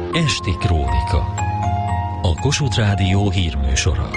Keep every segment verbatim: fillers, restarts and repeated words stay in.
Esti Krónika. A Kossuth Rádió hírműsora.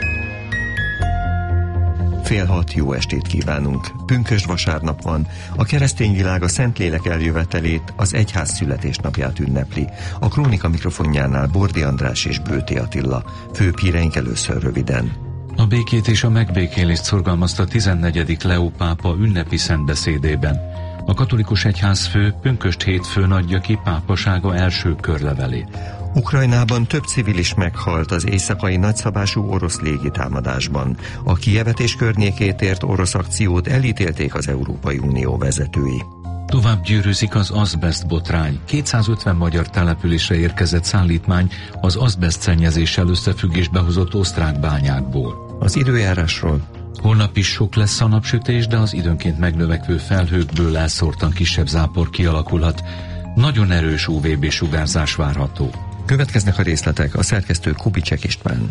Fél hat, jó estét kívánunk. Pünkösd vasárnap van. A keresztény világ a Szentlélek eljövetelét, az egyház születésnapját ünnepli. A Krónika mikrofonjánál Bordi András és Bőti Attila. Főbb híreink először röviden. A békét és a megbékélést szorgalmazta tizennegyedik Leó pápa ünnepi szentbeszédében. A katolikus egyházfő pünkösd hétfőn adja ki pápasága első körlevelét. Ukrajnában több civil is meghalt az éjszakai nagyszabású orosz légitámadásban. A Kijevet és környékét ért orosz akciót elítélték az Európai Unió vezetői. Tovább gyűrűzik az azbest botrány. kétszázötven magyar településre érkezett szállítmány az azbest szennyezéssel összefüggésbe hozott osztrák bányákból. Az időjárásról. Holnap is sok lesz a napsütés, de az időnként megnövekvő felhőkből elszórtan kisebb zápor kialakulhat. Nagyon erős u vé bé sugárzás várható. Következnek a részletek, a szerkesztő Kubicsek István.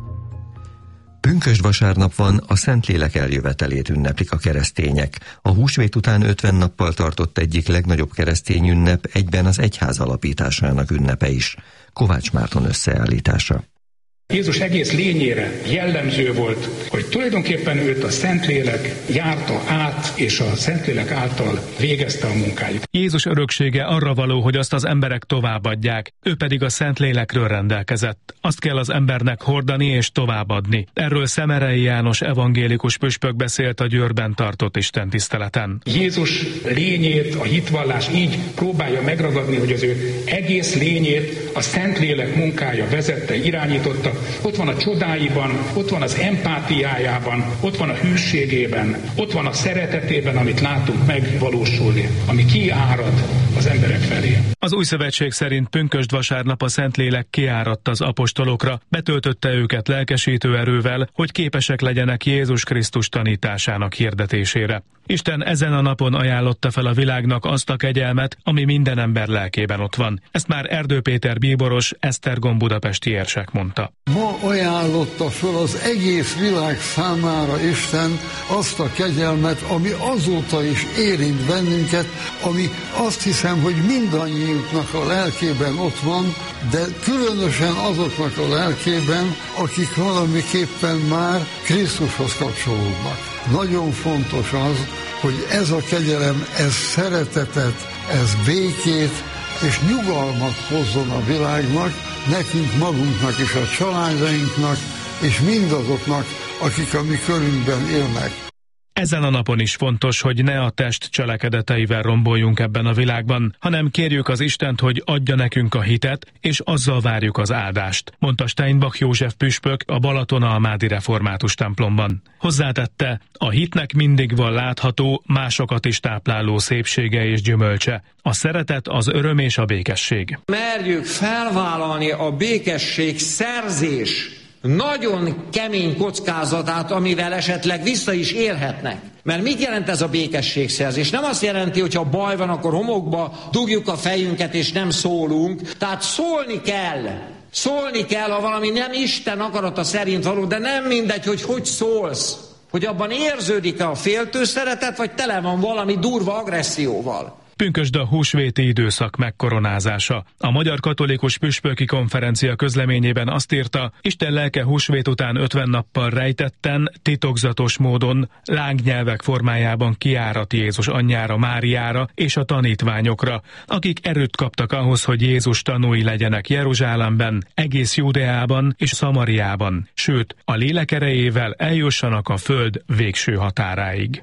Pünkösd vasárnap van, a Szentlélek eljövetelét ünneplik a keresztények. A húsvét után ötven nappal tartott egyik legnagyobb keresztény ünnep, egyben az egyház alapításának ünnepe is. Kovács Márton összeállítása. Jézus egész lényére jellemző volt, hogy tulajdonképpen őt a Szentlélek járta át, és a Szentlélek által végezte a munkáit. Jézus öröksége arra való, hogy azt az emberek továbbadják, ő pedig a Szentlélekről rendelkezett. Azt kell az embernek hordani és továbbadni. Erről Szemerei János evangélikus püspök beszélt a Győrben tartott istentiszteleten. Jézus lényét, a hitvallás így próbálja megragadni, hogy az ő egész lényét a Szentlélek munkája vezette, irányította. Ott van a csodáiban, ott van az empátiájában, ott van a hűségében, ott van a szeretetében, amit látunk megvalósulni, ami kiárad az emberek felé. Az új szövetség szerint pünkösd vasárnap a Szentlélek kiáradt az apostolokra, betöltötte őket lelkesítő erővel, hogy képesek legyenek Jézus Krisztus tanításának hirdetésére. Isten ezen a napon ajánlotta fel a világnak azt a kegyelmet, ami minden ember lelkében ott van. Ezt már Erdő Péter bíboros, Esztergom budapesti érsek mondta. Ma ajánlotta föl az egész világ számára Isten azt a kegyelmet, ami azóta is érint bennünket, ami azt hiszem, hogy mindannyiunknak a lelkében ott van, de különösen azoknak a lelkében, akik valamiképpen már Krisztushoz kapcsolódnak. Nagyon fontos az, hogy ez a kegyelem, ez szeretetet, ez békét és nyugalmat hozzon a világnak, nekünk magunknak és a családainknak, és mindazoknak, akik a mi körünkben élnek. Ezen a napon is fontos, hogy ne a test cselekedeteivel romboljunk ebben a világban, hanem kérjük az Istent, hogy adja nekünk a hitet, és azzal várjuk az áldást, mondta Steinbach József püspök a Balatonalmádi református templomban. Hozzátette, a hitnek mindig van látható, másokat is tápláló szépsége és gyümölcse. A szeretet, az öröm és a békesség. Merjük felvállalni a békesség szerzés nagyon kemény kockázatát, amivel esetleg vissza is élhetnek. Mert mit jelent ez a békességszerzés? Nem azt jelenti, hogy ha baj van, akkor homokba dugjuk a fejünket és nem szólunk. Tehát szólni kell. Szólni kell, ha valami nem Isten akarata szerint való, de nem mindegy, hogy hogy szólsz. Hogy abban érződik-e a féltő szeretet, vagy tele van valami durva agresszióval. Pünkösd a húsvéti időszak megkoronázása. A Magyar Katolikus Püspöki Konferencia közleményében azt írta, Isten lelke húsvét után ötven nappal rejtetten, titokzatos módon, lángnyelvek formájában kiárat Jézus anyjára, Máriára és a tanítványokra, akik erőt kaptak ahhoz, hogy Jézus tanúi legyenek Jeruzsálemben, egész Júdeában és Szamariában, sőt, a lélek erejével eljussanak a föld végső határáig.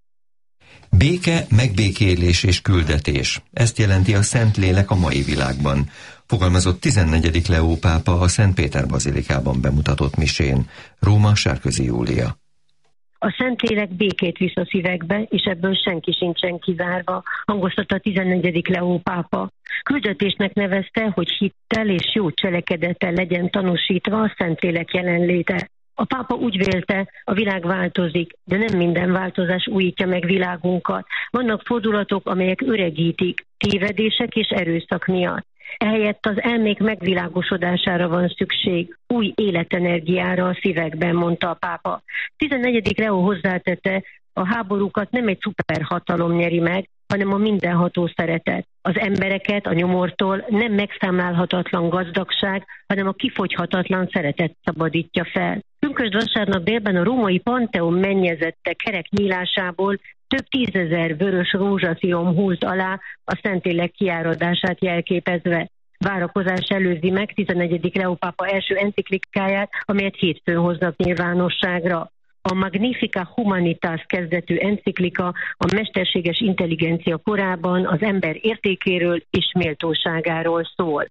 Béke, megbékélés és küldetés. Ezt jelenti a Szentlélek a mai világban. Fogalmazott tizennegyedik Leó pápa a Szent Péter bazilikában bemutatott misén. Róma, Sárközi Júlia. A Szentlélek békét visz a szívekbe, és ebből senki sincsen kizárva, hangoztatta a tizennegyedik Leó pápa. Küldetésnek nevezte, hogy hittel és jó cselekedettel legyen tanúsítva a Szentlélek jelenléte. A pápa úgy vélte, a világ változik, de nem minden változás újítja meg világunkat. Vannak fordulatok, amelyek öregítik, tévedések és erőszak miatt. Ehelyett az elmék megvilágosodására van szükség, új életenergiára a szívekben, mondta a pápa. tizennegyedik Leó hozzátette, a háborúkat nem egy szuperhatalom nyeri meg, hanem a mindenható szeretet. Az embereket a nyomortól nem megszámlálhatatlan gazdagság, hanem a kifogyhatatlan szeretet szabadítja fel. Pünkösd vasárnap délben a római Pantheon mennyezette kerek nyílásából több tízezer vörös rózsaszírom húlt alá a Szentlélek kiáradását jelképezve. Várakozás előzi meg tizennegyedik Leó pápa első enciklikáját, amelyet hétfőn hoznak nyilvánosságra. A Magnifica Humanitas kezdetű enciklika a mesterséges intelligencia korában az ember értékéről és méltóságáról szól.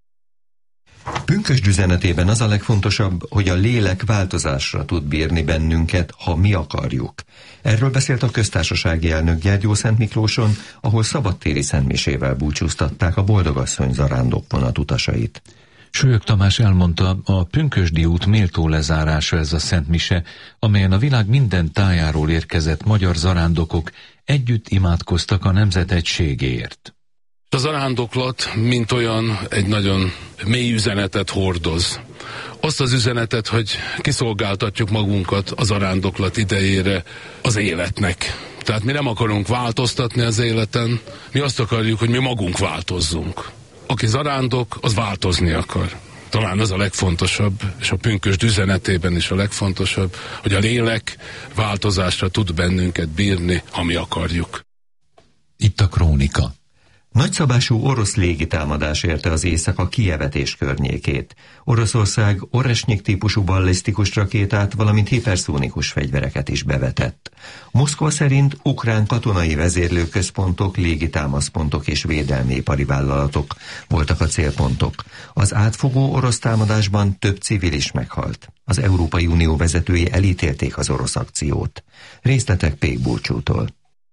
Pünkösd üzenetében az a legfontosabb, hogy a lélek változásra tud bírni bennünket, ha mi akarjuk. Erről beszélt a köztársasági elnök Gyergyószent Miklóson, ahol szabadtéri szentmisével búcsúztatták a Boldogasszony zarándokvonat utasait. Sők Tamás elmondta, a Pünkösdi út méltó lezárása ez a szentmise, amelyen a világ minden tájáról érkezett magyar zarándokok együtt imádkoztak a nemzet egységéért. A zarándoklat, mint olyan, egy nagyon mély üzenetet hordoz. Azt az üzenetet, hogy kiszolgáltatjuk magunkat a zarándoklat idejére az életnek. Tehát mi nem akarunk változtatni az életen, mi azt akarjuk, hogy mi magunk változzunk. Aki zarándok, az változni akar. Talán az a legfontosabb, és a pünkösd üzenetében is a legfontosabb, hogy a lélek változásra tud bennünket bírni, ha mi akarjuk. Itt a krónika. Nagyszabású orosz légitámadás érte az éjszaka Kijevet és környékét. Oroszország Oresnyik típusú ballisztikus rakétát, valamint hiperszónikus fegyvereket is bevetett. Moszkva szerint ukrán katonai vezérlőközpontok, légitámaszpontok és védelmi ipari vállalatok voltak a célpontok. Az átfogó orosz támadásban több civil is meghalt. Az Európai Unió vezetői elítélték az orosz akciót. Részletek Pék Bulcsútól.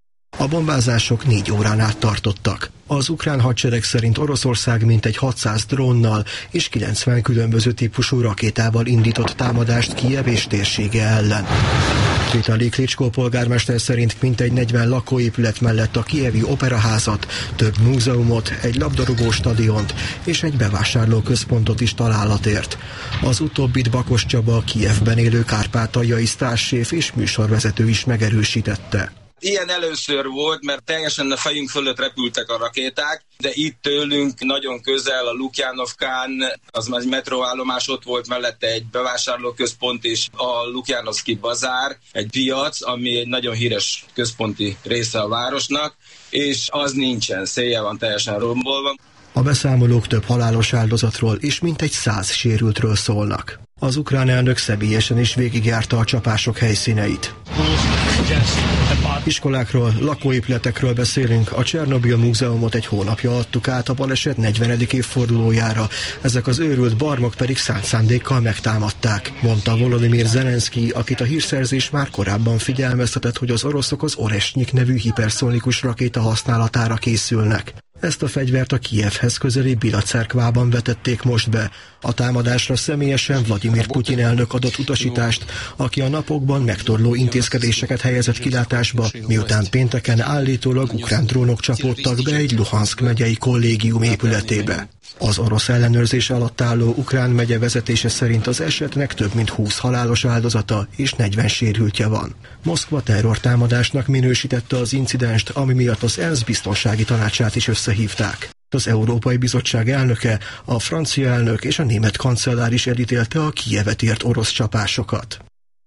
A bombázások négy órán át tartottak. Az ukrán hadsereg szerint Oroszország mintegy hatszáz drónnal és kilencven különböző típusú rakétával indított támadást Kijev és térsége ellen. Vitali Klitschko polgármester szerint mintegy negyven lakóépület mellett a kijevi operaházat, több múzeumot, egy labdarúgó stadiont és egy bevásárlóközpontot is találat ért. Az utóbbit Bakos Csaba, Kijevben élő kárpátaljai sztárséf és műsorvezető is megerősítette. Ilyen először volt, mert teljesen a fejünk fölött repültek a rakéták, de itt tőlünk nagyon közel a Lukjanovkán, az már egy metróállomás, ott volt mellette egy bevásárlóközpont és a Lukjanovszki bazár, egy piac, ami egy nagyon híres központi része a városnak, és az nincsen, széjjel van teljesen rombolva. A beszámolók több halálos áldozatról és mintegy száz sérültről szólnak. Az ukrán elnök személyesen is végigjárta a csapások helyszíneit. Iskolákról, lakóépületekről beszélünk, a Csernobil múzeumot egy hónapja adtuk át a baleset negyvenedik évfordulójára, ezek az őrült barmok pedig szánt szándékkal megtámadták, mondta Volodymyr Zelenszky, akit a hírszerzés már korábban figyelmeztetett, hogy az oroszok az Oresnyik nevű hiperszónikus rakéta használatára készülnek. Ezt a fegyvert a Kijevhez közeli Bila cerkvában vetették most be. A támadásra személyesen Vladimir Putyin elnök adott utasítást, aki a napokban megtorló intézkedéseket helyezett kilátásba, miután pénteken állítólag ukrán drónok csapódtak be egy Luhanszk megyei kollégium épületébe. Az orosz ellenőrzés alatt álló ukrán megye vezetése szerint az esetnek több mint húsz halálos áldozata és negyven sérültje van. Moszkva terrortámadásnak minősítette az incidenst, ami miatt az ENSZ biztonsági tanácsát is összehívták. Az Európai Bizottság elnöke, a francia elnök és a német kancellár is elítélte a Kijevet ért orosz csapásokat.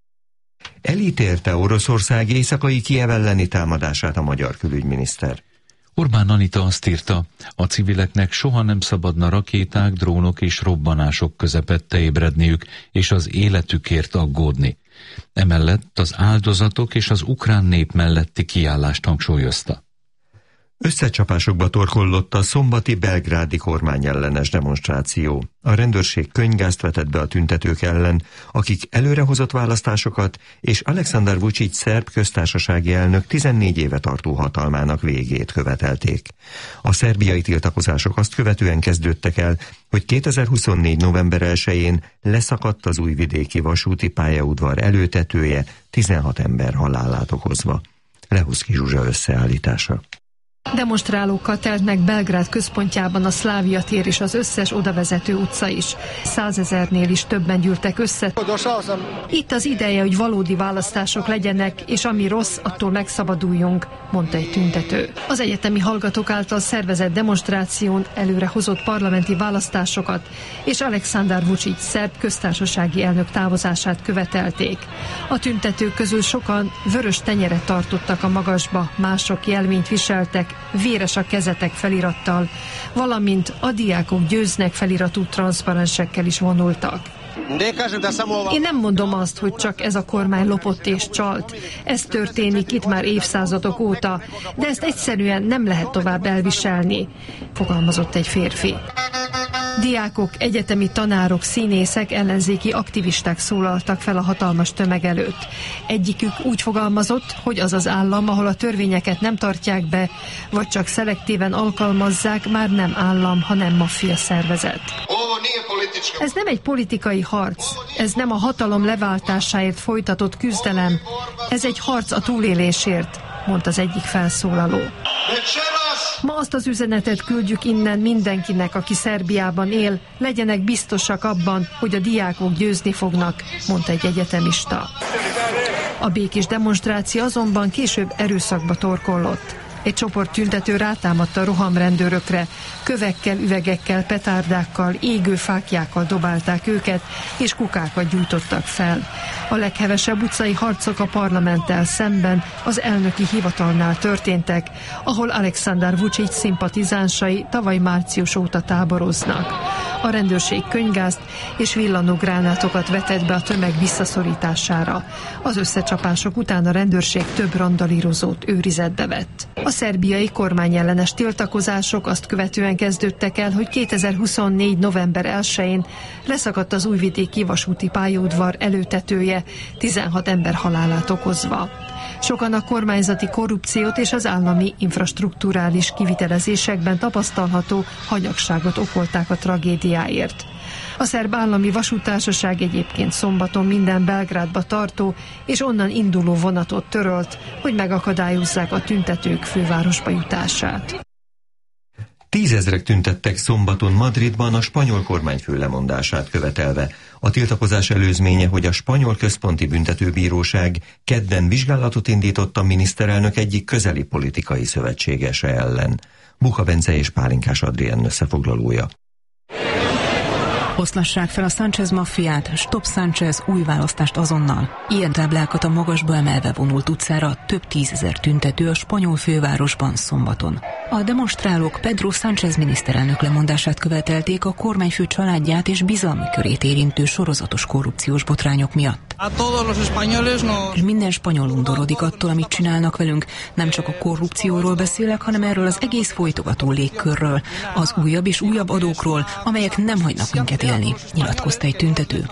Elítélte Oroszország éjszakai Kijev elleni támadását a magyar külügyminiszter. Orbán Anita azt írta, a civileknek soha nem szabadna rakéták, drónok és robbanások közepette ébredniük, és az életükért aggódni. Emellett az áldozatok és az ukrán nép melletti kiállást hangsúlyozta. Összecsapásokba torkollott a szombati belgrádi kormányellenes demonstráció. A rendőrség könyvgázt vetett be a tüntetők ellen, akik előrehozott választásokat és Alexander Vučić szerb köztársasági elnök tizennégy éve tartó hatalmának végét követelték. A szerbiai tiltakozások azt követően kezdődtek el, hogy kétezer-huszonnégy november elsején leszakadt az újvidéki vasúti pályaudvar előtetője, tizenhat ember halálát okozva. Lehuszki Zsuzsa összeállítása. Demonstrálókkal telt meg Belgrád központjában a Szlávia tér és az összes odavezető utca is. Százezernél is többen gyűltek össze. Itt az ideje, hogy valódi választások legyenek, és ami rossz, attól megszabaduljunk, mondta egy tüntető. Az egyetemi hallgatók által szervezett demonstráción előre hozott parlamenti választásokat és Aleksandar Vučić szerb köztársasági elnök távozását követelték. A tüntetők közül sokan vörös tenyeret tartottak a magasba, mások jelvényt viseltek, véres a kezetek felirattal, valamint a diákok győznek feliratú transzparensekkel is vonultak. Én nem mondom azt, hogy csak ez a kormány lopott és csalt. Ez történik itt már évszázadok óta, de ezt egyszerűen nem lehet tovább elviselni, fogalmazott egy férfi. Diákok, egyetemi tanárok, színészek, ellenzéki aktivisták szólaltak fel a hatalmas tömeg előtt. Egyikük úgy fogalmazott, hogy az az állam, ahol a törvényeket nem tartják be, vagy csak szelektíven alkalmazzák, már nem állam, hanem maffia szervezet. Ez nem egy politikai harc, ez nem a hatalom leváltásáért folytatott küzdelem, ez egy harc a túlélésért, mondta az egyik felszólaló. Ma azt az üzenetet küldjük innen mindenkinek, aki Szerbiában él, legyenek biztosak abban, hogy a diákok győzni fognak, mondta egy egyetemista. A békés demonstráció azonban később erőszakba torkollott. Egy csoport tüntető rátámadta a rohamrendőrökre, kövekkel, üvegekkel, petárdákkal, égő fáklyákkal dobálták őket, és kukákat gyújtottak fel. A leghevesebb utcai harcok a parlamenttel szemben az elnöki hivatalnál történtek, ahol Aleksandar Vučić szimpatizánsai tavaly március óta táboroznak. A rendőrség könyvgázt és villanógránátokat vetett be a tömeg visszaszorítására. Az összecsapások után a rendőrség több randalírozót őrizetbe vett. A szerbiai kormányellenes tiltakozások azt követően kezdődtek el, hogy kétezer-huszonnégy. november elsején leszakadt az újvidéki vasúti pályaudvar előtetője, tizenhat ember halálát okozva. Sokan a kormányzati korrupciót és az állami infrastrukturális kivitelezésekben tapasztalható hanyagságot okolták a tragédiáért. A szerb állami vasúttársaság egyébként szombaton minden Belgrádba tartó és onnan induló vonatot törölt, hogy megakadályozzák a tüntetők fővárosba jutását. Tízezrek tüntettek szombaton Madridban a spanyol kormányfő lemondását követelve. A tiltakozás előzménye, hogy a spanyol központi büntetőbíróság kedden vizsgálatot indított a miniszterelnök egyik közeli politikai szövetségese ellen. Bucha Bence és Pálinkás Adrien összefoglalója. Oszlassák fel a Sánchez maffiát, Stop Sánchez, új választást azonnal. Ilyen táblákat a magasba emelve vonult utcára több tízezer tüntető a spanyol fővárosban szombaton. A demonstrálók Pedro Sánchez miniszterelnök lemondását követelték a kormányfő családját és bizalmi körét érintő sorozatos korrupciós botrányok miatt. És minden spanyol undorodik attól, amit csinálnak velünk. Nem csak a korrupcióról beszélek, hanem erről az egész folytogató légkörről, az újabb és újabb adókról, amelyek nem hagynak minket élni, nyilatkozta egy tüntető.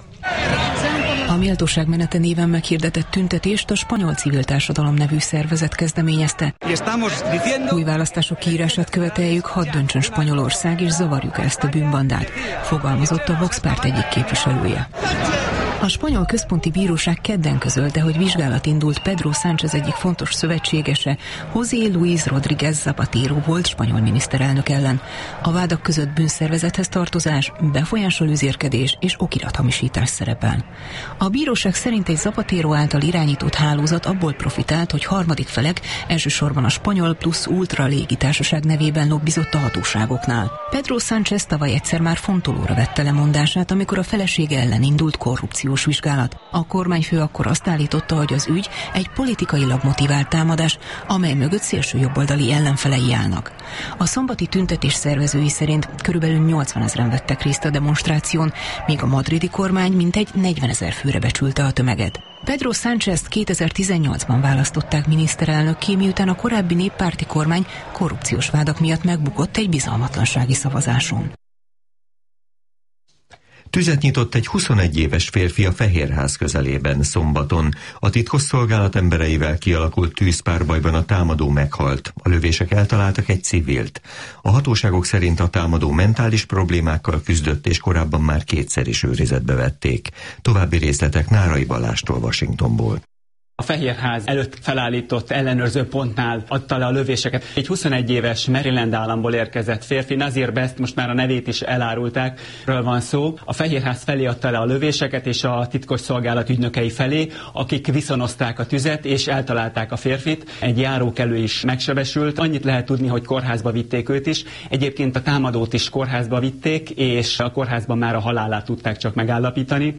A Méltóságmenete néven meghirdetett tüntetést a Spanyol Civil Társadalom nevű szervezet kezdeményezte. Új választások kiírását követeljük, hadd döntsön Spanyolország, és zavarjuk ezt a bűnbandát, fogalmazott a Vox Párt egyik képviselője. A spanyol központi bíróság kedden közölte, hogy vizsgálat indult Pedro Sánchez egyik fontos szövetségese, José Luis Rodríguez Zapatero volt spanyol miniszterelnök ellen. A vádak között bűnszervezethez tartozás, befolyásolőzérkedés és okirathamisítás szerepel. A bíróság szerint egy Zapatero által irányított hálózat abból profitált, hogy harmadik felek, elsősorban a Spanyol Plus Ultra légitársaság nevében lobbizott a hatóságoknál. Pedro Sánchez tavaly egyszer már fontolóra vette lemondását, amikor a felesége ellen indult korrupciós vizsgálat. A kormányfő akkor azt állította, hogy az ügy egy politikailag motivált támadás, amely mögött szélső jobboldali ellenfelei állnak. A szombati tüntetés szervezői szerint körülbelül nyolcvanezren vettek részt a demonstráción, míg a madridi kormány mintegy negyvenezer főre becsülte a tömeget. Pedro Sánchez kétezer-tizennyolcban választották miniszterelnökké, miután a korábbi néppárti kormány korrupciós vádak miatt megbukott egy bizalmatlansági szavazáson. Tüzet nyitott egy huszonegy éves férfi a Fehérház közelében szombaton. A titkosszolgálat embereivel kialakult tűzpárbajban a támadó meghalt. A lövések eltaláltak egy civilt. A hatóságok szerint a támadó mentális problémákkal küzdött, és korábban már kétszer is őrizetbe vették. További részletek Nárai Balástól, Washingtonból. A Fehérház előtt felállított ellenőrző pontnál adta le a lövéseket. Egy huszonegy éves Maryland államból érkezett férfi, Nazir Best, most már a nevét is elárulták, ről van szó. A Fehérház felé adta le a lövéseket, és a titkos szolgálat ügynökei felé, akik viszonozták a tüzet, és eltalálták a férfit. Egy járókelő is megsebesült. Annyit lehet tudni, hogy kórházba vitték őt is. Egyébként a támadót is kórházba vitték, és a kórházban már a halálát tudták csak megállapítani.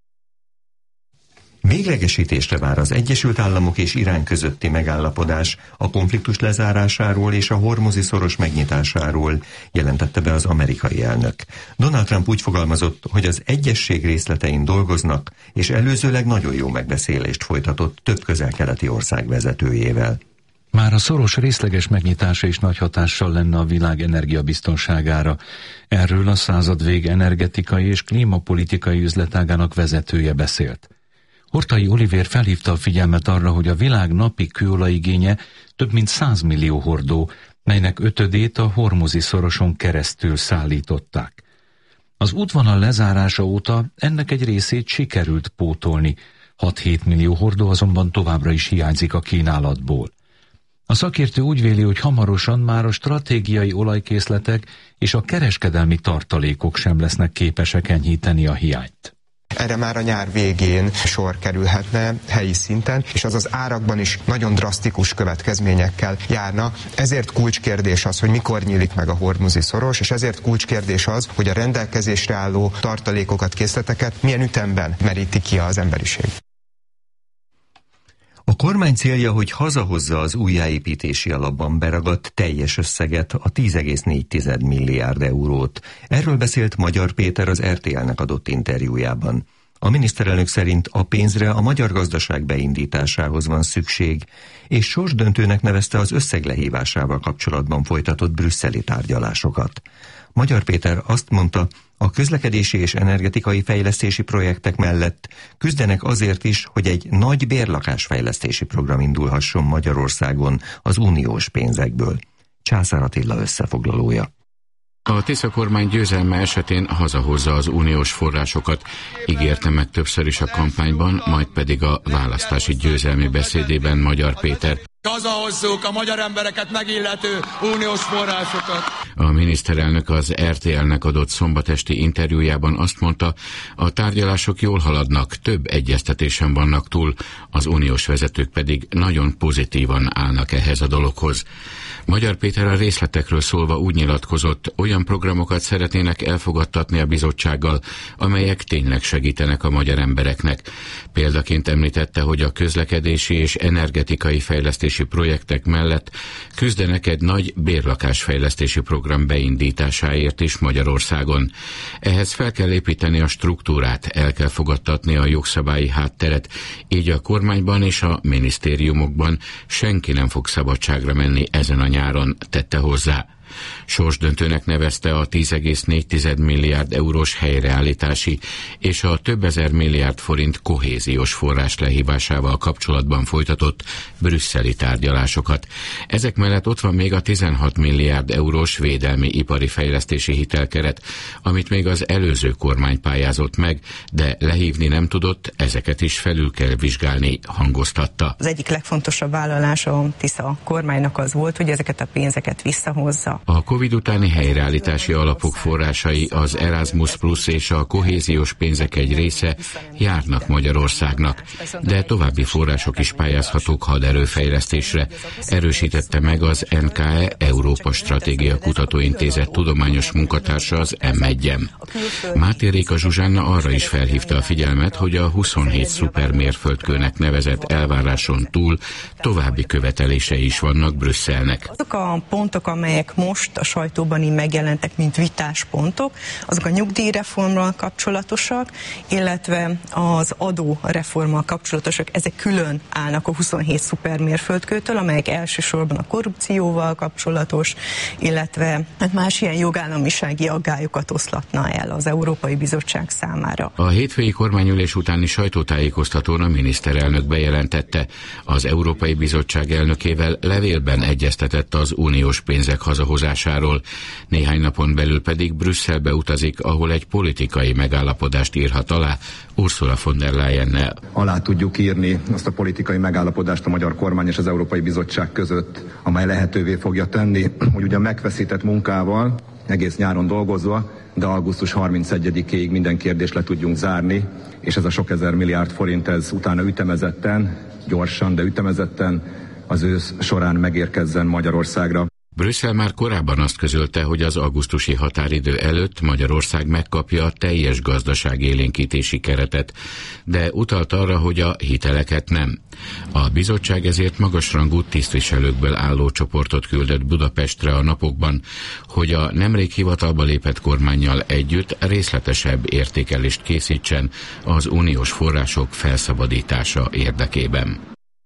Véglegesítésre vár az Egyesült Államok és Irán közötti megállapodás a konfliktus lezárásáról és a hormuzi szoros megnyitásáról, jelentette be az amerikai elnök. Donald Trump úgy fogalmazott, hogy az egyesség részletein dolgoznak, és előzőleg nagyon jó megbeszélést folytatott több közel-keleti ország vezetőjével. Már a szoros részleges megnyitása is nagy hatással lenne a világ energiabiztonságára. Erről a századvég energetikai és klímapolitikai üzletágának vezetője beszélt. Horthy Olivér felhívta a figyelmet arra, hogy a világ napi kőolajigénye több mint száz millió hordó, melynek ötödét a hormuzi szoroson keresztül szállították. Az útvonal lezárása óta ennek egy részét sikerült pótolni, hat-hét millió hordó azonban továbbra is hiányzik a kínálatból. A szakértő úgy véli, hogy hamarosan már a stratégiai olajkészletek és a kereskedelmi tartalékok sem lesznek képesek enyhíteni a hiányt. Erre már a nyár végén sor kerülhetne helyi szinten, és az az árakban is nagyon drasztikus következményekkel járna. Ezért kulcskérdés az, hogy mikor nyílik meg a hormuzi szoros, és ezért kulcskérdés az, hogy a rendelkezésre álló tartalékokat, készleteket milyen ütemben meríti ki az emberiség. A kormány célja, hogy hazahozza az újjáépítési alapban beragadt teljes összeget, a tíz egész négy milliárd eurót. Erről beszélt Magyar Péter az er té el-nek adott interjújában. A miniszterelnök szerint a pénzre a magyar gazdaság beindításához van szükség, és sorsdöntőnek nevezte az összeg lehívásával kapcsolatban folytatott brüsszeli tárgyalásokat. Magyar Péter azt mondta, a közlekedési és energetikai fejlesztési projektek mellett küzdenek azért is, hogy egy nagy bérlakásfejlesztési program indulhasson Magyarországon az uniós pénzekből. Császár Attila összefoglalója. A Tisza kormány győzelme esetén hazahozza az uniós forrásokat, ígérte meg többször is a kampányban, majd pedig a választási győzelmi beszédében Magyar Péter. Hazahozzuk a magyar embereket megillető uniós forrásokat. A miniszterelnök az er té el-nek adott szombatesti interjújában azt mondta, a tárgyalások jól haladnak, több egyeztetésen vannak túl, az uniós vezetők pedig nagyon pozitívan állnak ehhez a dologhoz. Magyar Péter a részletekről szólva úgy nyilatkozott, olyan programokat szeretnének elfogadtatni a bizottsággal, amelyek tényleg segítenek a magyar embereknek. Példaként említette, hogy a közlekedési és energetikai fejlesztési projektek mellett küzdenek egy nagy bérlakásfejlesztési program beindításáért is Magyarországon. Ehhez fel kell építeni a struktúrát, el kell fogadtatni a jogszabályi hátteret, így a kormányban és a minisztériumokban senki nem fog szabadságra menni ezen a nyáron, tette hozzá. Sorsdöntőnek nevezte a tíz egész négy milliárd eurós helyreállítási és a több ezer milliárd forint kohéziós forrás lehívásával kapcsolatban folytatott brüsszeli tárgyalásokat. Ezek mellett ott van még a tizenhat milliárd eurós védelmi ipari fejlesztési hitelkeret, amit még az előző kormány pályázott meg, de lehívni nem tudott, ezeket is felül kell vizsgálni, hangoztatta. Az egyik legfontosabb vállalás a Tisza kormánynak az volt, hogy ezeket a pénzeket visszahozza. A Covid utáni helyreállítási alapok forrásai, az Erasmus Plus és a kohéziós pénzek egy része járnak Magyarországnak, de további források is pályázhatók haderőfejlesztésre, erősítette meg az en ká e Európa Stratégia Kutatóintézet tudományos munkatársa az em egy-en. Máté Réka Zsuzsánna arra is felhívta a figyelmet, hogy a huszonhét szupermérföldkőnek nevezett elváráson túl további követelései is vannak Brüsszelnek. Azok a pontok, amelyek most a sajtóban így megjelentek, mint vitáspontok, azok a nyugdíjreformmal kapcsolatosak, illetve az adóreformmal kapcsolatosak, ezek külön állnak a huszonhét szupermérföldkőtől, amelyek elsősorban a korrupcióval kapcsolatos, illetve más ilyen jogállamisági aggályokat oszlatna el az Európai Bizottság számára. A hétfői kormányülés utáni sajtótájékoztatón a miniszterelnök bejelentette, az Európai Bizottság elnökével levélben egyeztetett az uniós pénzek hazahozásáról kidolgozásáról, néhány napon belül pedig Brüsszelbe utazik, ahol egy politikai megállapodást írhat alá Ursula von der Leyennel. Alá tudjuk írni azt a politikai megállapodást a magyar kormány és az Európai Bizottság között, amely lehetővé fogja tenni, hogy ugye megfeszített munkával, egész nyáron dolgozva, de augusztus harmincegyedikéig minden kérdést le tudjunk zárni, és ez a sok ezer milliárd forint, ez utána ütemezetten, gyorsan, de ütemezetten az ősz során megérkezzen Magyarországra. Brüsszel már korábban azt közölte, hogy az augusztusi határidő előtt Magyarország megkapja a teljes gazdaságélénkítési keretet, de utalt arra, hogy a hiteleket nem. A bizottság ezért magasrangú tisztviselőkből álló csoportot küldött Budapestre a napokban, hogy a nemrég hivatalba lépett kormánnyal együtt részletesebb értékelést készítsen az uniós források felszabadítása érdekében.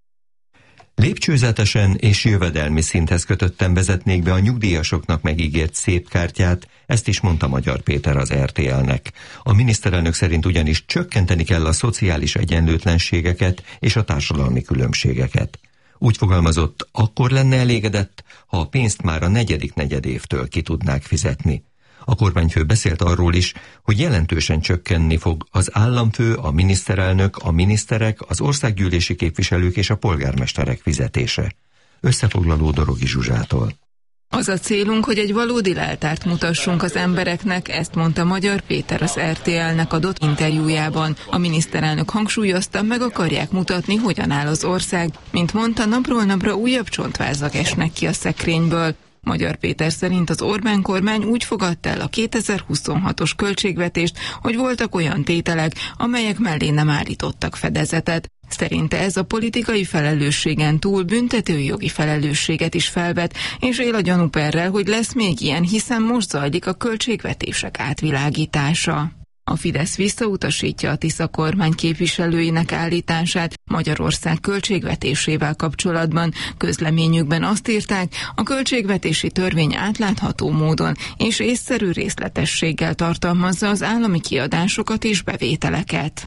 Lépcsőzetesen és jövedelmi szinthez kötötten vezetnék be a nyugdíjasoknak megígért szép kártyát, ezt is mondta Magyar Péter az er té el-nek. A miniszterelnök szerint ugyanis csökkenteni kell a szociális egyenlőtlenségeket és a társadalmi különbségeket. Úgy fogalmazott, akkor lenne elégedett, ha a pénzt már a negyedik negyedévtől ki tudnák fizetni. A kormányfő beszélt arról is, hogy jelentősen csökkenni fog az államfő, a miniszterelnök, a miniszterek, az országgyűlési képviselők és a polgármesterek fizetése. Összefoglaló Dorogi Zsuzsától. Az a célunk, hogy egy valódi leltárt mutassunk az embereknek, ezt mondta Magyar Péter az er té el-nek adott interjújában. A miniszterelnök hangsúlyozta, meg akarják mutatni, hogyan áll az ország. Mint mondta, napról napra újabb csontvázak esnek ki a szekrényből. Magyar Péter szerint az Orbán kormány úgy fogadta el a kétezer-huszonhatos költségvetést, hogy voltak olyan tételek, amelyek mellé nem állítottak fedezetet. Szerinte ez a politikai felelősségen túl büntetőjogi felelősséget is felvet, és él a gyanúperrel, hogy lesz még ilyen, hiszen most zajlik a költségvetések átvilágítása. A Fidesz visszautasítja a Tisza kormány képviselőinek állítását Magyarország költségvetésével kapcsolatban. Közleményükben azt írták, a költségvetési törvény átlátható módon és észszerű részletességgel tartalmazza az állami kiadásokat és bevételeket.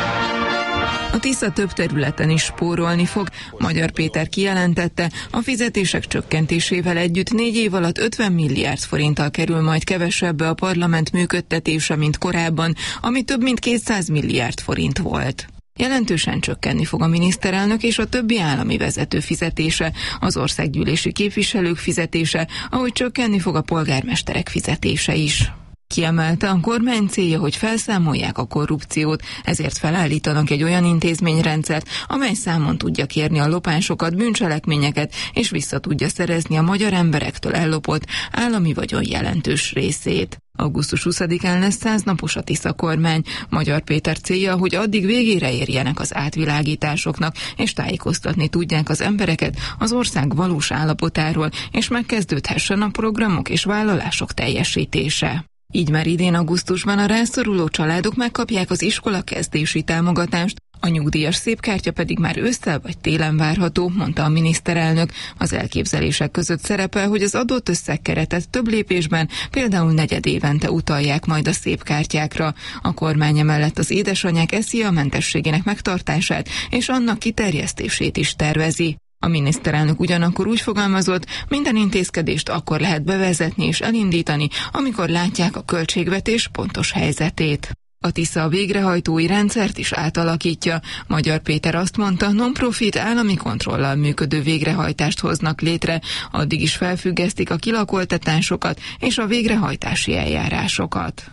A Tisza több területen is spórolni fog. Magyar Péter kijelentette, a fizetések csökkentésével együtt négy év alatt ötven milliárd forinttal kerül majd kevesebbe a parlament működtetése, mint korábban, ami több mint kétszáz milliárd forint volt. Jelentősen csökkenni fog a miniszterelnök és a többi állami vezető fizetése, az országgyűlési képviselők fizetése, ahogy csökkenni fog a polgármesterek fizetése is. Kiemelte, a kormány célja, hogy felszámolják a korrupciót, ezért felállítanak egy olyan intézményrendszert, amely számon tudja kérni a lopásokat, bűncselekményeket, és vissza tudja szerezni a magyar emberektől ellopott állami vagyon jelentős részét. augusztus huszadikán lesz száznapos a Tisza kormány. Magyar Péter célja, hogy addig végére érjenek az átvilágításoknak, és tájékoztatni tudják az embereket az ország valós állapotáról, és megkezdődhessen a programok és vállalások teljesítése. Így már idén augusztusban a rászoruló családok megkapják az iskola kezdési támogatást, a nyugdíjas szépkártya pedig már ősszel vagy télen várható, mondta a miniszterelnök. Az elképzelések között szerepel, hogy az adott összegkeretet több lépésben, például negyedévente utalják majd a szépkártyákra. A kormány emellett az édesanyák es zé á mentességének megtartását és annak kiterjesztését is tervezi. A miniszterelnök ugyanakkor úgy fogalmazott, minden intézkedést akkor lehet bevezetni és elindítani, amikor látják a költségvetés pontos helyzetét. A Tisza a végrehajtói rendszert is átalakítja. Magyar Péter azt mondta, non-profit állami kontrollal működő végrehajtást hoznak létre, addig is felfüggesztik a kilakoltatásokat és a végrehajtási eljárásokat.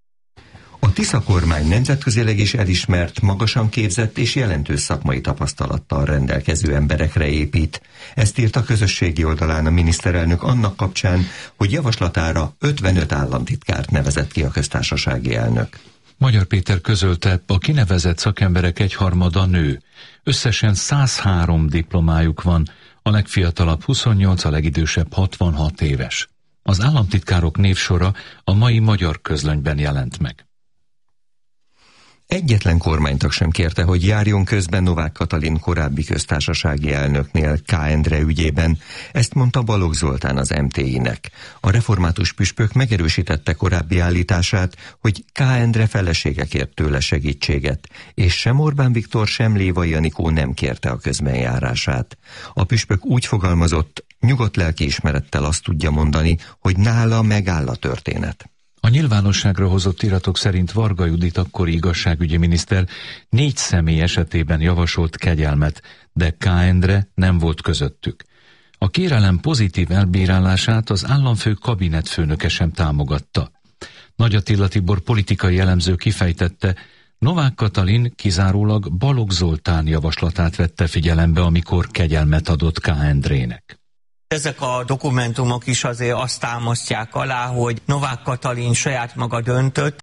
A Tisza kormány nemzetközileg is elismert, magasan képzett és jelentős szakmai tapasztalattal rendelkező emberekre épít. Ezt írt a közösségi oldalán a miniszterelnök annak kapcsán, hogy javaslatára ötvenöt államtitkárt nevezett ki a köztársasági elnök. Magyar Péter közölte, a kinevezett szakemberek egyharmada nő. Összesen száz három diplomájuk van, a legfiatalabb huszonnyolc, a legidősebb hatvanhat éves. Az államtitkárok névsora a mai Magyar Közlönyben jelent meg. Egyetlen kormánytag sem kérte, hogy járjon közben Novák Katalin korábbi köztársasági elnöknél K. Endre ügyében. Ezt mondta Balogh Zoltán az em té i-nek. A református püspök megerősítette korábbi állítását, hogy K. Endre felesége kért tőle segítséget, és sem Orbán Viktor, sem Lévai Anikó nem kérte a közbenjárását. A püspök úgy fogalmazott, nyugodt lelkiismerettel azt tudja mondani, hogy nála megáll a történet. A nyilvánosságra hozott iratok szerint Varga Judit akkori igazságügyi miniszter négy személy esetében javasolt kegyelmet, de K. Endre nem volt közöttük. A kérelem pozitív elbírálását az államfő kabinetfőnöke sem támogatta. Nagy Attila Tibor politikai elemző kifejtette, Novák Katalin kizárólag Balogh Zoltán javaslatát vette figyelembe, amikor kegyelmet adott K. Endrének. Ezek a dokumentumok is azért azt támasztják alá, hogy Novák Katalin saját maga döntött.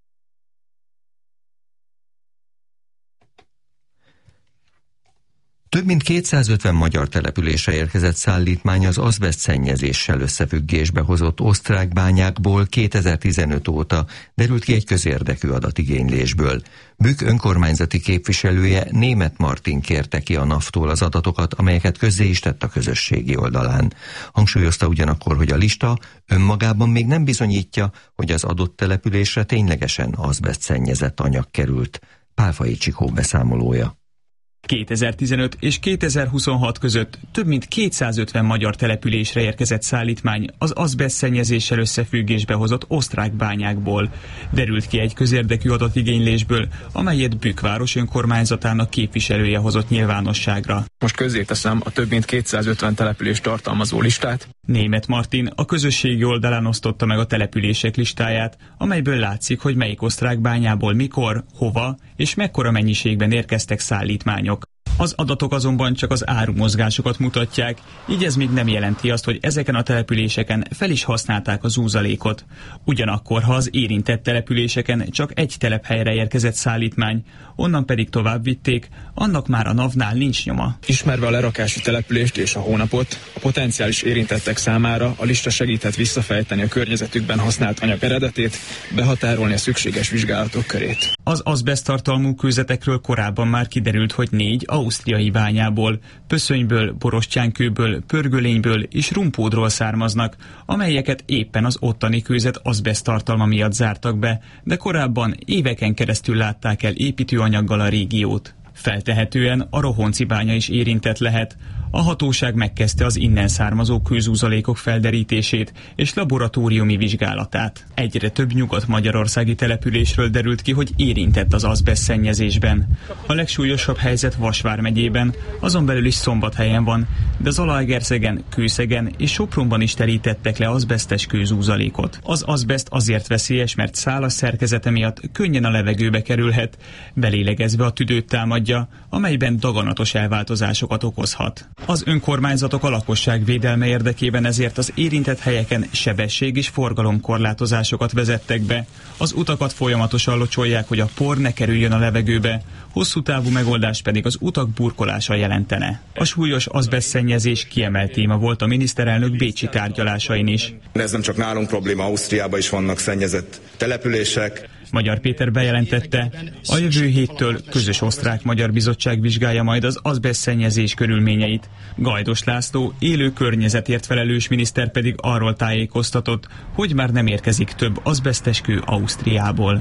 Több mint kétszázötven magyar településre érkezett szállítmány az azbeszt szennyezéssel összefüggésbe hozott osztrák bányákból kétezer-tizenöt óta, derült ki egy közérdekű adatigénylésből. Bükk önkormányzati képviselője, Németh Martin kérte ki a NAV-tól az adatokat, amelyeket közzé is tett a közösségi oldalán. Hangsúlyozta ugyanakkor, hogy a lista önmagában még nem bizonyítja, hogy az adott településre ténylegesen azbeszt szennyezett anyag került. Pálfai Csikó beszámolója. kétezer-tizenöt és kétezer-huszonhat között több mint kétszázötven magyar településre érkezett szállítmány az azbeszt szennyezéssel összefüggésbe hozott osztrák bányákból. Derült ki egy közérdekű adatigénylésből, amelyet Bükk város önkormányzatának képviselője hozott nyilvánosságra. Most közzéteszem a több mint kétszázötven települést tartalmazó listát. Németh Martin a közösségi oldalán osztotta meg a települések listáját, amelyből látszik, hogy melyik osztrák bányából mikor, hova és mekkora mennyiségben érkeztek szállítmányok. Az adatok azonban csak az árumozgásokat mutatják, így ez még nem jelenti azt, hogy ezeken a településeken fel is használták az úzalékot. Ugyanakkor, ha az érintett településeken csak egy telephelyre érkezett szállítmány, onnan pedig tovább vitték, annak már a NAV-nál nincs nyoma. Ismerve a lerakási települést és a hónapot, a potenciális érintettek számára a lista segíthet visszafejteni a környezetükben használt anyag eredetét, behatárolni a szükséges vizsgálatok körét. Az azbeszt tartalmú kőzetekről korábban már kiderült, hogy négy ausztriai bányából, Pöszönyből, Borostyánkőből, Pörgölényből és Rumpódról származnak, amelyeket éppen az ottani kőzet azbeszt tartalma miatt zártak be, de korábban éveken keresztül látták el építőanyaggal a régiót. Feltehetően a Rohonci bánya is érintett lehet. A hatóság megkezdte az innen származó kőzúzalékok felderítését és laboratóriumi vizsgálatát. Egyre több nyugat-magyarországi településről derült ki, hogy érintett az azbeszt szennyezésben. A legsúlyosabb helyzet Vas vármegyében, azon belül is Szombathelyen van, de Zalaegerszegen, Kőszegen és Sopronban is terítettek le azbesztes kőzúzalékot. Az azbeszt azért veszélyes, mert szálas szerkezete miatt könnyen a levegőbe kerülhet, belélegezve a tüdőt támadja, amelyben daganatos elváltozásokat okozhat. Az önkormányzatok a lakosság védelme érdekében ezért az érintett helyeken sebesség és forgalomkorlátozásokat vezettek be. Az utakat folyamatosan locsolják, hogy a por ne kerüljön a levegőbe, hosszú távú megoldás pedig az utak burkolása jelentene. A súlyos azbestszennyezés kiemelt téma volt a miniszterelnök bécsi tárgyalásain is. De ez nem csak nálunk probléma, Ausztriában is vannak szennyezett települések. Magyar Péter bejelentette, a jövő héttől közös osztrák-magyar bizottság vizsgálja majd az azbestszennyezés körülményeit. Gajdos László, élő környezetért felelős miniszter pedig arról tájékoztatott, hogy már nem érkezik több azbesztes kő Ausztriából.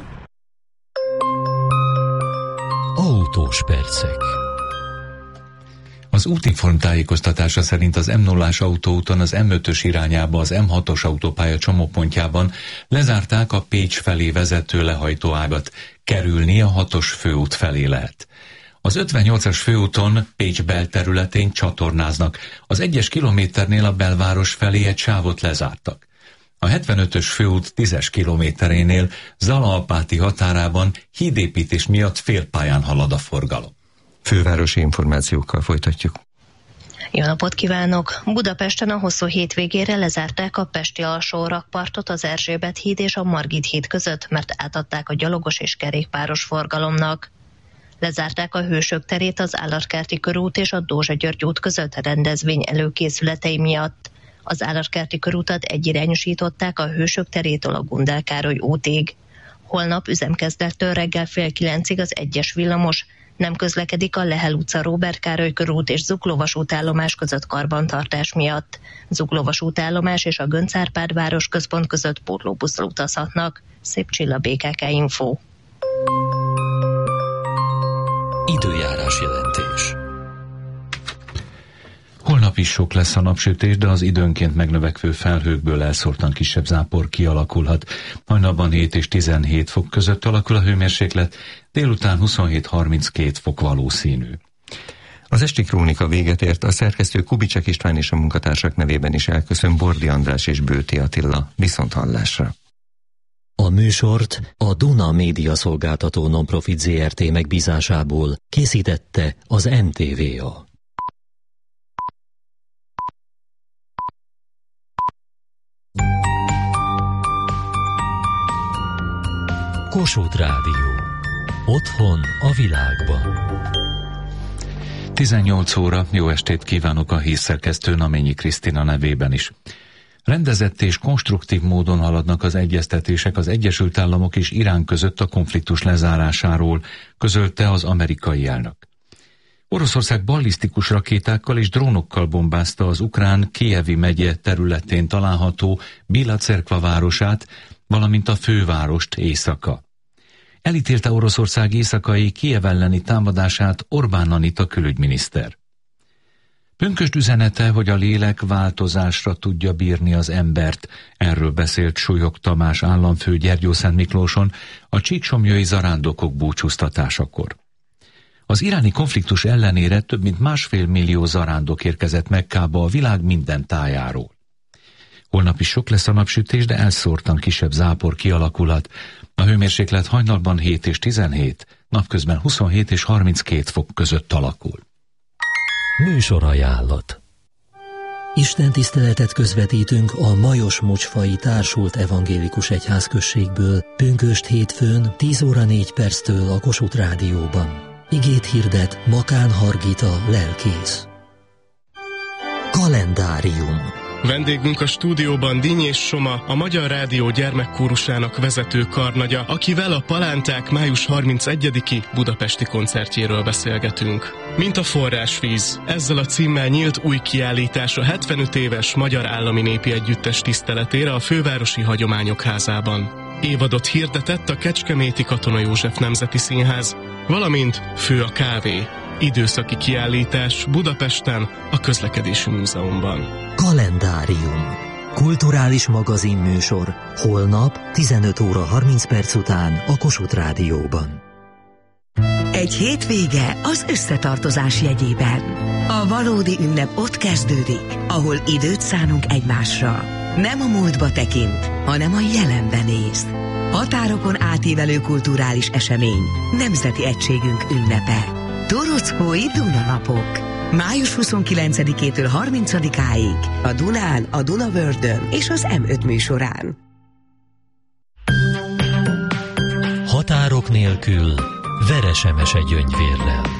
Autós percek. Az útinform tájékoztatása szerint az M nullás autóúton az M ötös irányába az M hatos autópálya csomópontjában lezárták a Pécs felé vezető lehajtóágat, kerülni a hatos főút felé lehet. Az ötvennyolcas főúton Pécs belterületén csatornáznak, az egyes kilométernél a belváros felé egy sávot lezártak. A hetvenötös főút tízes kilométerénél Zalaapáti határában hídépítés miatt félpályán halad a forgalom. Fővárosi információkkal folytatjuk. Jó napot kívánok! Budapesten a hosszú hétvégére lezárták a pesti alsó rakpartot az Erzsébet híd és a Margit híd között, mert átadták a gyalogos és kerékpáros forgalomnak. Lezárták a Hősök terét az Állatkerti körút és a Dózsa György út között rendezvény előkészületei miatt. Az Állatkerti körútat egyirányosították a Hősök terétől a Gundel Károly útig. Holnap üzemkezdettől reggel fél kilencig az egyes villamos nem közlekedik a Lehel utca, Róbert Károly körút és Zuglóvasútállomás között karbantartás miatt. Zuglóvasútállomás és a Göncz Árpád város központ között pótlóbusszal utazhatnak. Szép Csilla, bé ká ká Info. Időjárás jelentés. Holnap Holnap is sok lesz a napsütés, de az időnként megnövekvő felhőkből elszórtan kisebb zápor kialakulhat. Hajnalban hét és tizenhét fok között alakul a hőmérséklet, délután huszonhét harminckét fok valószínű. Az esti krónika véget ért, a szerkesztő Kubicek István és a munkatársak nevében is elköszön Bordi András és Bőti Attila. Viszont hallásra. A műsort a Duna Média Szolgáltató Nonprofit zé er té megbízásából készítette az en té vé á. Kossuth Rádió. Otthon a világban. tizennyolc óra, jó estét kívánok a hírszerkesztő Naményi Krisztina nevében is. Rendezett és konstruktív módon haladnak az egyeztetések az Egyesült Államok és Irán között a konfliktus lezárásáról, közölte az amerikai elnök. Oroszország ballisztikus rakétákkal és drónokkal bombázta az ukrán Kijevi megye területén található Bila Cerkva városát, valamint a fővárost éjszaka. Elítélte Oroszország éjszakai Kijev elleni támadását Orbán Anita külügyminiszter. Pünkösd üzenete, hogy a lélek változásra tudja bírni az embert, erről beszélt Súlyog Tamás államfő Gyergyószentmiklóson a csíksomlyai zarándokok búcsúztatásakor. Az iráni konfliktus ellenére több mint másfél millió zarándok érkezett Mekkába a világ minden tájáról. Holnap is sok lesz a napsütés, de elszórtan kisebb zápor kialakulhat. A hőmérséklet hajnalban hét és tizenhét, napközben huszonhét és harminckét fok között alakul. Műsorajánlat. Istentiszteletet közvetítünk a Majos Mocsfai Társult Evangélikus Egyházközségből pünkösd hétfőn tíz óra négy perctől a Kossuth Rádióban. Igét hirdet Makán Hargita lelkész. Kalendárium. Vendégünk a stúdióban Dinnyés Soma, a Magyar Rádió gyermekkórusának vezető karnagya, akivel a Palánták május harmincegyediki budapesti koncertjéről beszélgetünk. Mint a forrásvíz, ezzel a címmel nyílt új kiállítás a hetvenöt éves Magyar Állami Népi Együttes tiszteletére a Fővárosi Hagyományok Házában. Évadot hirdetett a Kecskeméti Katona József Nemzeti Színház, valamint Fő a kávé. Időszaki kiállítás Budapesten, a Közlekedési Múzeumban. Kalendárium. Kulturális magazinműsor. Holnap tizenöt óra harminc perc után a Kossuth Rádióban. Egy hétvége az összetartozás jegyében. A valódi ünnep ott kezdődik, ahol időt szánunk egymásra. Nem a múltba tekint, hanem a jelenbe néz. Határokon átívelő kulturális esemény, nemzeti egységünk ünnepe. Torockói Dunanapok. május huszonkilencedikétől harmincadikáig a Dunán, a Dunavördön és az em öt műsorán. Határok nélkül Veresemese Gyöngyvérrel.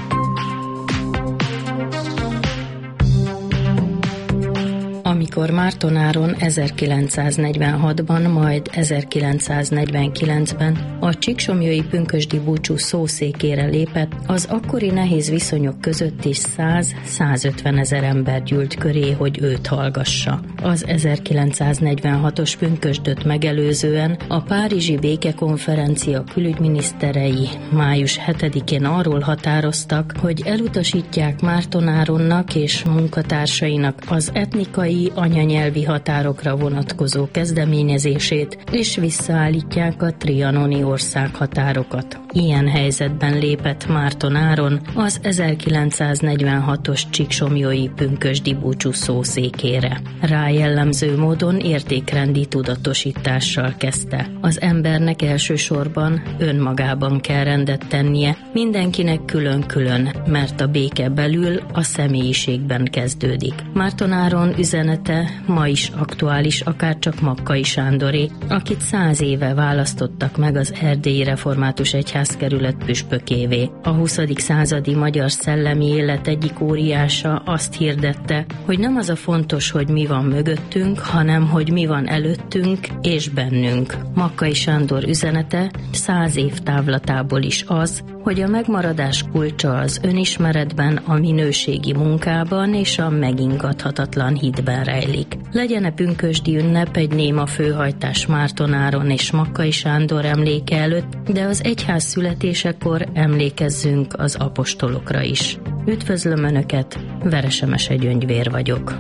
Amikor Mártonáron ezerkilencszáznegyvenhatban, majd ezerkilencszáznegyvenkilencben a csíksomlyai pünkösdi búcsú szószékére lépett, az akkori nehéz viszonyok között is száz-százötven ezer ember gyűlt köré, hogy őt hallgassa. Az ezerkilencszáznegyvenhatos pünkösdöt megelőzően a Párizsi Békekonferencia külügyminiszterei május hetedikén arról határoztak, hogy elutasítják Mártonáronnak és munkatársainak az etnikai anyanyelvi határokra vonatkozó kezdeményezését, és visszaállítják a trianoni országhatárokat. Ilyen helyzetben lépett Mártonáron az ezerkilencszáznegyvenhatos csíksomlyai pünkösdi búcsú szószékére. Rá jellemző módon értékrendi tudatosítással kezdte. Az embernek elsősorban önmagában kell rendet tennie, mindenkinek külön-külön, mert a béke belül a személyiségben kezdődik. Mártonáron üzenete ma is aktuális, akárcsak Makkai Sándoré, akit száz éve választottak meg az Erdélyi Református Egyházkerület püspökévé. A huszadik századi magyar szellemi élet egyik óriása azt hirdette, hogy nem az a fontos, hogy mi van mögöttünk, hanem hogy mi van előttünk és bennünk. Makkai Sándor üzenete száz év távlatából is az, hogy a megmaradás kulcsa az önismeretben, a minőségi munkában és a megingathatatlan hitben rejlik. Legyen-e pünkösdi ünnep egy néma főhajtás Mártonáron és Makkai Sándor emléke előtt, de az egyház születésekor emlékezzünk az apostolokra is. Üdvözlöm Önöket, Veresemese Gyöngyvér vagyok.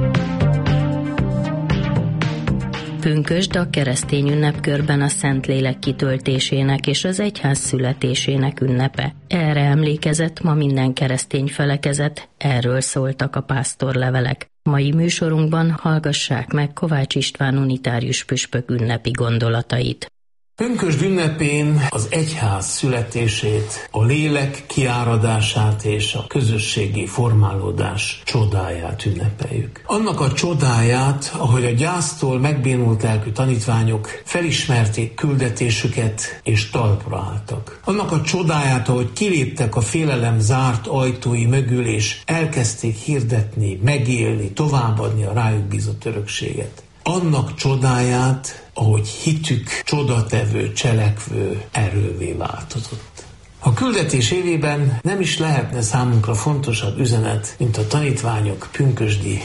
Pünkösd a keresztény ünnepkörben a Szentlélek kitöltésének és az egyház születésének ünnepe. Erre emlékezett ma minden keresztény felekezet, erről szóltak a pásztorlevelek. Mai műsorunkban hallgassák meg Kovács István unitárius püspök ünnepi gondolatait. Pünkösd ünnepén az egyház születését, a lélek kiáradását és a közösségi formálódás csodáját ünnepeljük. Annak a csodáját, ahogy a gyásztól megbénult lelkű tanítványok felismerték küldetésüket és talpra álltak. Annak a csodáját, ahogy kiléptek a félelem zárt ajtói mögül és elkezdték hirdetni, megélni, továbbadni a rájuk bízott örökséget. Annak csodáját, ahogy hitük csodatevő, cselekvő erővé változott. A küldetés évében nem is lehetne számunkra fontosabb üzenet, mint a tanítványok pünkösdi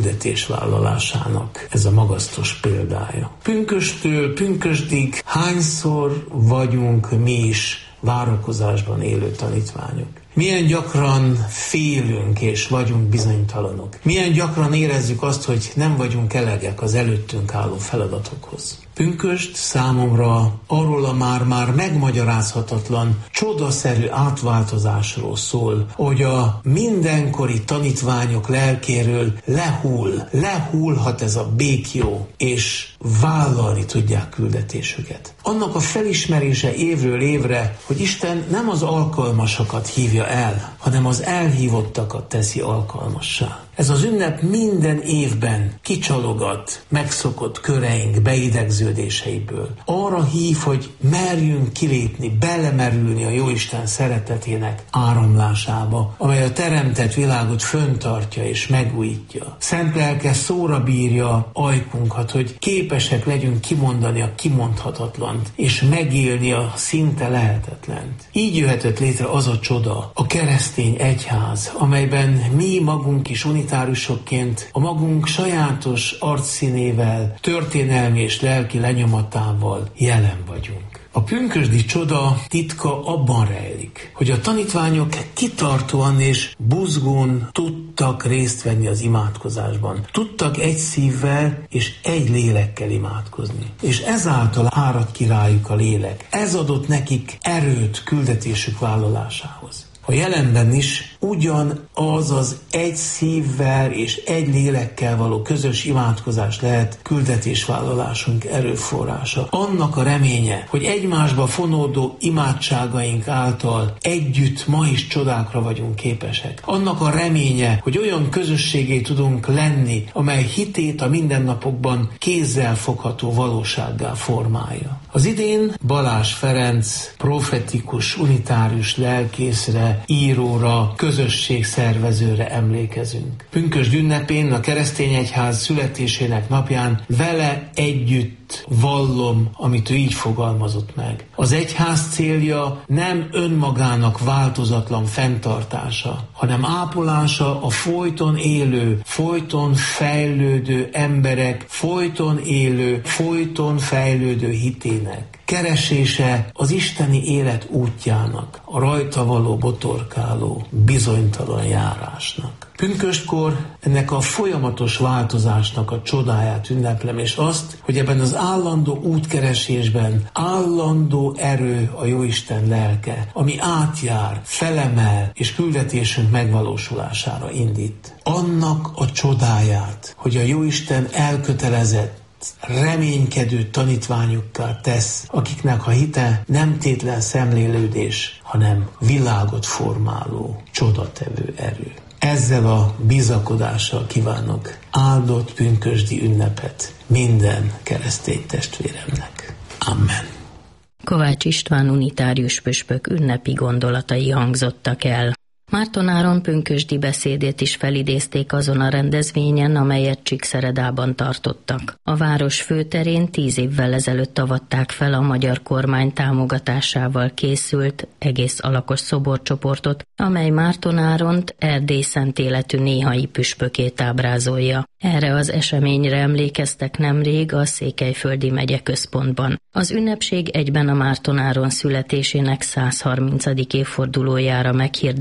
küldetésvállalásának ez a magasztos példája. Pünkösdtől pünkösdig hányszor vagyunk mi is várakozásban élő tanítványok? Milyen gyakran félünk és vagyunk bizonytalanok. Milyen gyakran érezzük azt, hogy nem vagyunk elegek az előttünk álló feladatokhoz. Pünkösd számomra arról a már-már megmagyarázhatatlan, csodaszerű átváltozásról szól, hogy a mindenkori tanítványok lelkéről lehull, lehullhat ez a békjó, és vállalni tudják küldetésüket. Annak a felismerése évről évre, hogy Isten nem az alkalmasakat hívja el, hanem az elhívottakat teszi alkalmassá. Ez az ünnep minden évben kicsalogat megszokott köreink beidegződéseiből. Arra hív, hogy merjünk kilépni, belemerülni a Jóisten szeretetének áramlásába, amely a teremtett világot föntartja és megújítja. Szent lelke szóra bírja ajkunkat, hogy képesek legyünk kimondani a kimondhatatlant, és megélni a szinte lehetetlent. Így jöhetett létre az a csoda, a keresztény egyház, amelyben mi magunk is unitárusokként a magunk sajátos arcszínével, történelmi és lelki lenyomatával jelen vagyunk. A pünkösdi csoda titka abban rejlik, hogy a tanítványok kitartóan és buzgón tudtak részt venni az imádkozásban. Tudtak egy szívvel és egy lélekkel imádkozni. És ezáltal árad ki rájuk a lélek. Ez adott nekik erőt küldetésük vállalásához. A jelenben is ugyanaz az egy szívvel és egy lélekkel való közös imádkozás lehet küldetésvállalásunk erőforrása. Annak a reménye, hogy egymásba fonódó imádságaink által együtt ma is csodákra vagyunk képesek. Annak a reménye, hogy olyan közösségé tudunk lenni, amely hitét a mindennapokban kézzel fogható valósággá formálja. Az idén Balázs Ferenc profetikus, unitárius lelkészre, íróra, közösségszervezőre emlékezünk. Pünkösd ünnepén, a keresztény egyház születésének napján vele együtt vallom, amit ő így fogalmazott meg. Az egyház célja nem önmagának változatlan fenntartása, hanem ápolása a folyton élő, folyton fejlődő emberek, folyton élő, folyton fejlődő hitének. Keresése az isteni élet útjának, a rajta való botorkáló, bizonytalan járásnak. Pünköstkor ennek a folyamatos változásnak a csodáját ünneplem, és azt, hogy ebben az állandó útkeresésben állandó erő a Jóisten lelke, ami átjár, felemel, és küldetésünk megvalósulására indít. Annak a csodáját, hogy a Jóisten elkötelezett, reménykedő tanítványokkal tesz, akiknek a hite nem tétlen szemlélődés, hanem világot formáló, csodatevő erő. Ezzel a bizakodással kívánok áldott pünkösdi ünnepet minden keresztény testvéremnek. Amen. Kovács István unitárius püspök ünnepi gondolatai hangzottak el. Márton Áron pünkösdi beszédét is felidézték azon a rendezvényen, amelyet Csíkszeredában tartottak. A város főterén tíz évvel ezelőtt avatták fel a magyar kormány támogatásával készült egész alakos szoborcsoportot, amely Márton Áront, Erdély szent életű néhai püspökét ábrázolja. Erre az eseményre emlékeztek nemrég a Székelyföldi megyeközpontban. Az ünnepség egyben a Márton Áron születésének száz harmincadik évfordulójára meghirdetett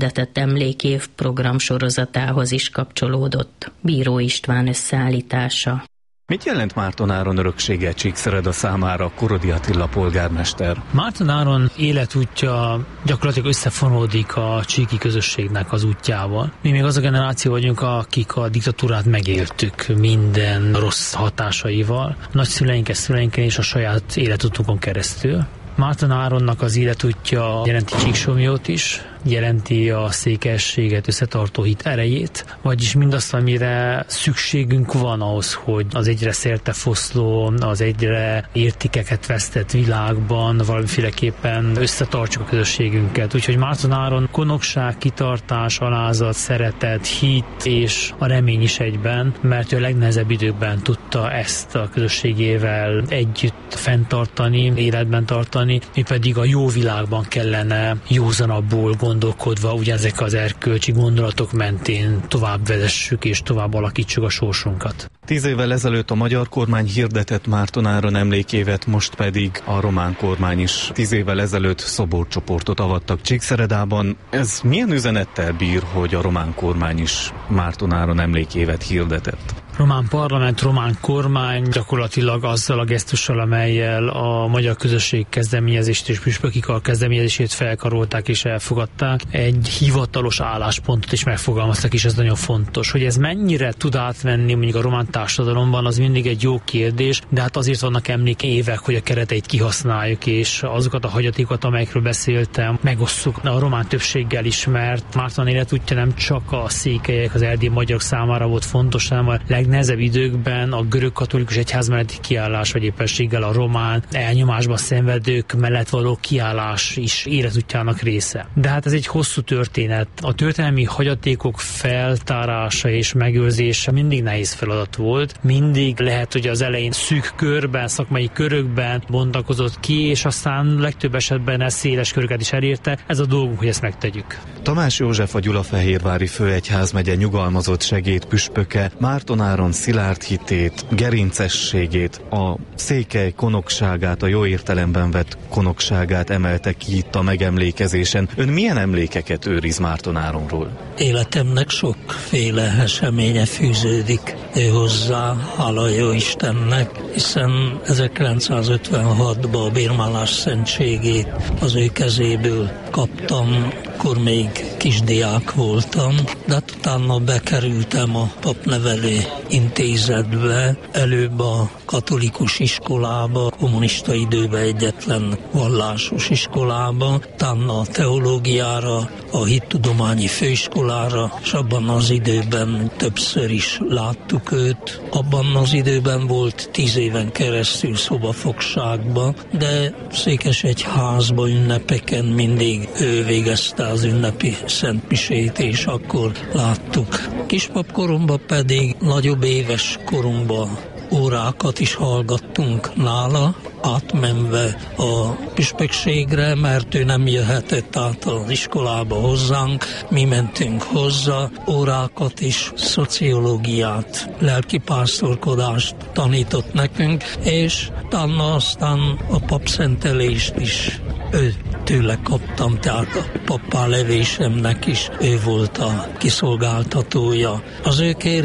emlékév programsorozatához is kapcsolódott. Bíró István összeállítása. Mit jelent Márton-Áron öröksége Csíkszereda számára, Korodi Attila polgármester? Márton-Áron életútja gyakorlatilag összefonódik a csíki közösségnek az útjával. Mi még az a generáció vagyunk, akik a diktatúrát megéltük minden rossz hatásaival, nagyszüleinken, szüleinken és a saját életutunkon keresztül. Márton-Áronnak az életútja jelenti Csíksomlyót is, jelenti a székelyességet összetartó hit erejét, vagyis mindazt, amire szükségünk van ahhoz, hogy az egyre szerte foszló, az egyre értékeket vesztett világban valamiféleképpen összetartsuk a közösségünket. Úgyhogy Márton-Áron konokság, kitartás, alázat, szeretet, hit és a remény is egyben, mert ő a legnehezebb időkben tudta ezt a közösségével együtt fenntartani, életben tartani, mi pedig a jó világban kellene józanabbul gondolkodva ugyanezek az erkölcsi gondolatok mentén tovább vezessük és tovább alakítsuk a sorsunkat. Tíz évvel ezelőtt a magyar kormány hirdetett Márton-Áron emlékévet, most pedig a román kormány is tíz évvel ezelőtt szoborcsoportot avattak Csíkszeredában. Ez milyen üzenettel bír, hogy a román kormány is Márton-Áron emlékévet hirdetett? Román parlament, román kormány gyakorlatilag azzal a gesztussal, amellyel a magyar közösség kezdeményezést és püspöki kar kezdeményezését felkarolták és elfogadták, egy hivatalos álláspontot is megfogalmaztak, és ez nagyon fontos. Hogy ez mennyire tud átvenni mondjuk a román társadalomban, az mindig egy jó kérdés, de hát azért vannak emlékévek, hogy a kereteit kihasználjuk, és azokat a hagyatékokat, amelyekről beszéltem, megosszuk a román többséggel is, mert Márton életútja nem csak a székelyek, az erdélyi magyarok számára volt fontos, hanem a legnehezebb időkben a görög katolikus egyház melletti kiállás, vagy éppenséggel a román elnyomásban szenvedők mellett való kiállás is életútjának része. De hát ez egy hosszú történet. A történelmi hagyatékok feltárása és megőrzése mindig nehéz feladat volt. Mindig lehet, hogy az elején szűk körben, szakmai körökben bontakozott ki, és aztán legtöbb esetben ez széles köröket is elérte. Ez a dolgunk, hogy ezt megtegyük. Tamás József, a Gyulafehérvári főegyházmegye nyugalmazott segédpüspöke Márton-Áron szilárd hitét, gerincességét, a székely konokságát, a jó értelemben vett konokságát emelte ki itt a megemlékezésen. Ön milyen emlékeket őriz Márton-Áronról? Életemnek sokféle eseménye fűződik hozzá, hála jó Istennek, hiszen ezerkilencszázötvenhatban a bírmálás szentségét az ő kezéből kaptam, akkor még kisdiák voltam, de utána bekerültem a papnevelő intézetbe, előbb a katolikus iskolába, kommunista időben egyetlen vallásos iskolába, utána a teológiára, a hittudományi főiskolára, és abban az időben többször is láttuk őt. Abban az időben volt tíz éven keresztül szobafogságban, de Székesegyházba ünnepeken mindig ő végezte az ünnepi szentmisét, és akkor láttuk. Kispap koromban pedig nagyobb éves korunkban órákat is hallgattunk nála, átmenve a püspökségre, mert ő nem jöhetett át az iskolába hozzánk, mi mentünk hozzá, órákat is, szociológiát, lelkipásztorkodást tanított nekünk, és utána aztán a papszentelést is ő tőle kaptam, tehát a pappá levésemnek is ő volt a kiszolgáltatója. Az ő